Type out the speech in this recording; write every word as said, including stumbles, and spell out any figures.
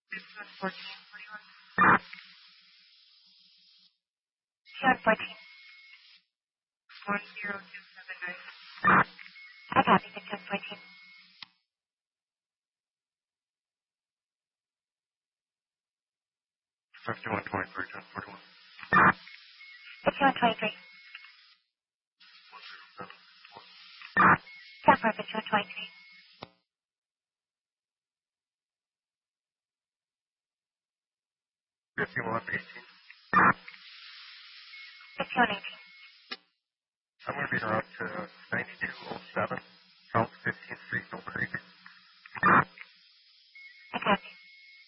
This was fourteen forty-one. Sean fourteen. One zero two seven nine. I copy the ten fourteen. Fifty-one twenty-three, ten forty-one. Fifty-one twenty-three. One zero seven four. Ten four fifty-one twenty-three. Fifty-one eighteen. Fifty-one eighteen. I'm going to be around to ninety-two oh seven.